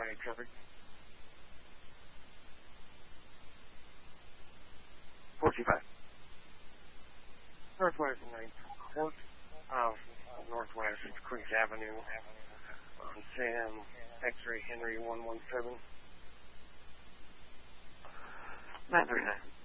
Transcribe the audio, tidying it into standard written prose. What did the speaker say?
Friday traffic. 425. Northwest 9th Court, Northwest Creek Avenue, on Sam, X-Ray Henry 117. 939.